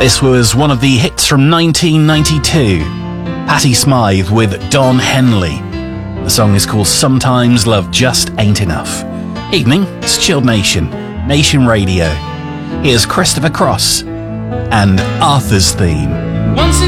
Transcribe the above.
This was one of the hits from 1992. Patti Smythe with Don Henley. The song is called Sometimes Love Just Ain't Enough. Evening, it's Chilled Nation, Nation Radio. Here's Christopher Cross and Arthur's Theme.